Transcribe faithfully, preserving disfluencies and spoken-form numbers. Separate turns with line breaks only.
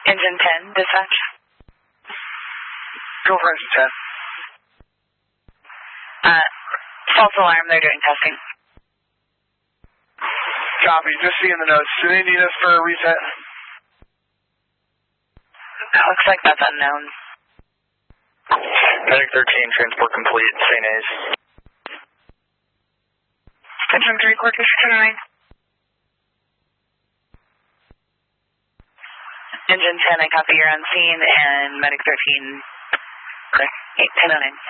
Engine ten, dispatch.
Go for engine ten.
Uh, false alarm, they're doing testing.
Copy, just seeing the notes. Do they need us for a reset?
That looks like that's unknown.
Medic thirteen, transport complete, Saint A's.
Engine three, Cortex ten nine. Engine ten, I copy, you're on scene, and Medic thirteen, correct, eight ten oh nine.